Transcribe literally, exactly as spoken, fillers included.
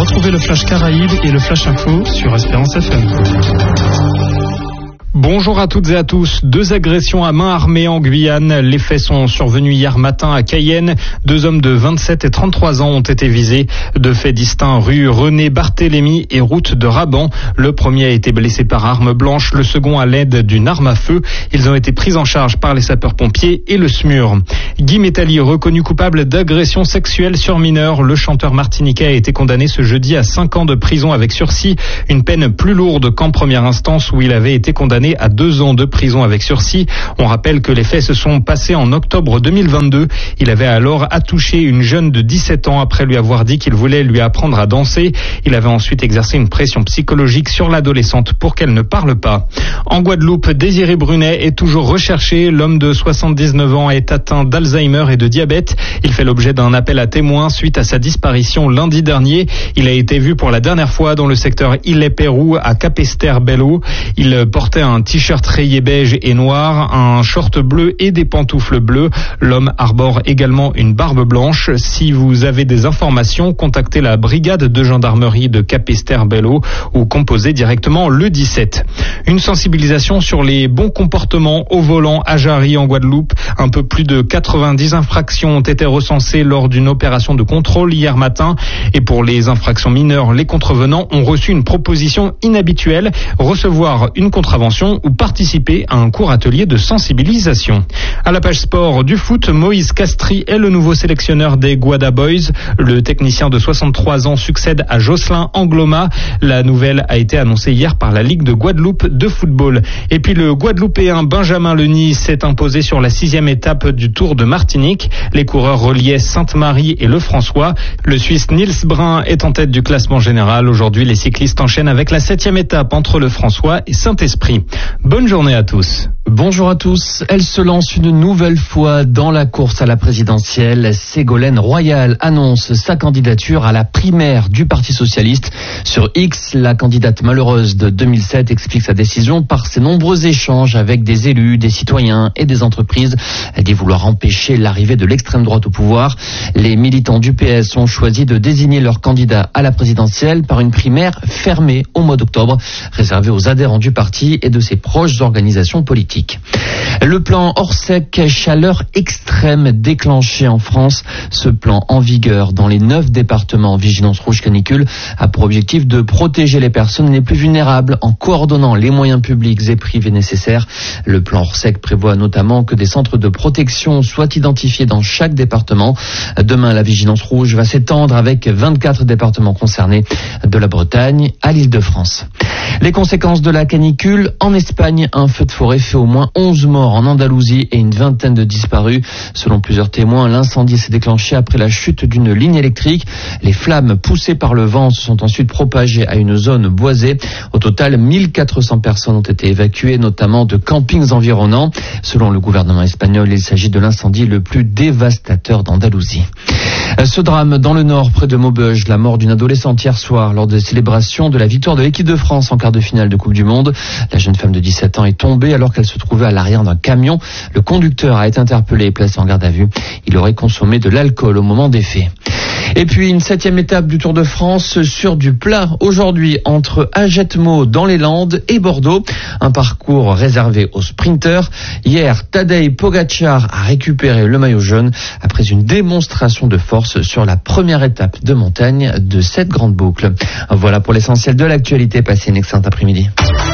Retrouvez le Flash Caraïbes et le Flash Info sur Espérance F M. Bonjour à toutes et à tous. Deux agressions à main armée en Guyane. Les faits sont survenus hier matin à Cayenne. Deux hommes de vingt-sept et trente-trois ans ont été visés. Deux faits distincts rue René Barthélemy et route de Raban. Le premier a été blessé par arme blanche, le second à l'aide d'une arme à feu. Ils ont été pris en charge par les sapeurs-pompiers et le S M U R. Guy Metalli, reconnu coupable d'agression sexuelle sur mineur. Le chanteur martiniquais a été condamné ce jeudi à cinq ans de prison avec sursis. Une peine plus lourde qu'en première instance où il avait été condamné à deux ans de prison avec sursis. On rappelle que les faits se sont passés en octobre deux mille vingt-deux. Il avait alors attouché une jeune de dix-sept ans après lui avoir dit qu'il voulait lui apprendre à danser. Il avait ensuite exercé une pression psychologique sur l'adolescente pour qu'elle ne parle pas. En Guadeloupe, Désiré Brunet est toujours recherché. L'homme de soixante-dix-neuf ans est atteint d'Alzheimer et de diabète. Il fait l'objet d'un appel à témoins suite à sa disparition lundi dernier. Il a été vu pour la dernière fois dans le secteur Île-et-Pérou à Capesterre-Belle-Eau. Il portait un t-shirt rayé beige et noir, un short bleu et des pantoufles bleues. L'homme arbore également une barbe blanche. Si vous avez des informations, contactez la brigade de gendarmerie de Capesterre-Belle-Eau ou composez directement le dix-sept. Une sensibilisation sur les bons comportements au volant à Jarry en Guadeloupe. Un peu plus de quatre-vingt-dix infractions ont été recensées lors d'une opération de contrôle hier matin. Et pour les infractions mineures, les contrevenants ont reçu une proposition inhabituelle, recevoir une contravention ou participer à un court atelier de sensibilisation. À la page sport du foot, Moïse Castries est le nouveau sélectionneur des Guada Boys. Le technicien de soixante-trois ans succède à Jocelyn Angloma. La nouvelle a été annoncée hier par la Ligue de Guadeloupe de football. Et puis le Guadeloupéen Benjamin Leny s'est imposé sur la sixième étape du Tour de Martinique. Les coureurs reliaient Sainte-Marie et Le François. Le Suisse Niels Brun est en tête du classement général. Aujourd'hui, les cyclistes enchaînent avec la septième étape entre Le François et Saint-Esprit. Bonne journée à tous. Bonjour à tous. Elle se lance une nouvelle fois dans la course à la présidentielle. Ségolène Royal annonce sa candidature à la primaire du Parti socialiste. Sur X, la candidate malheureuse de deux mille sept explique sa décision par ses nombreux échanges avec des élus, des citoyens et des entreprises. Elle dit vouloir empêcher l'arrivée de l'extrême droite au pouvoir. Les militants du P S ont choisi de désigner leur candidat à la présidentielle par une primaire fermée au mois d'octobre, réservée aux adhérents du parti et de ses proches organisations politiques. Le plan Orsec chaleur extrême déclenché en France. Ce plan en vigueur dans les neuf départements vigilance rouge canicule a pour objectif de protéger les personnes les plus vulnérables en coordonnant les moyens publics et privés nécessaires. Le plan Orsec prévoit notamment que des centres de protection soient identifiés dans chaque département. Demain, la vigilance rouge va s'étendre avec vingt-quatre départements concernés, de la Bretagne à l'Île-de-France. Les conséquences de la canicule en Espagne, un feu de forêt fait au moins onze morts en Andalousie et une vingtaine de disparus. Selon plusieurs témoins, l'incendie s'est déclenché après la chute d'une ligne électrique. Les flammes poussées par le vent se sont ensuite propagées à une zone boisée. Au total, mille quatre cents personnes ont été évacuées, notamment de campings environnants. Selon le gouvernement espagnol, il s'agit de l'incendie le plus dévastateur d'Andalousie. Ce drame dans le nord, près de Maubeuge, la mort d'une adolescente hier soir lors des célébrations de la victoire de l'équipe de France en quart de finale de Coupe du Monde. La jeune femme de dix-sept ans est tombée alors qu'elle se trouvait à l'arrière d'un camion. Le conducteur a été interpellé et placé en garde à vue. Il aurait consommé de l'alcool au moment des faits. Et puis une septième étape du Tour de France sur du plat aujourd'hui entre Agetmo dans les Landes et Bordeaux. Un parcours réservé aux sprinteurs. Hier, Tadej Pogačar a récupéré le maillot jaune après une démonstration de force sur la première étape de montagne de cette grande boucle. Voilà pour l'essentiel de l'actualité. Passez une excellente après-midi.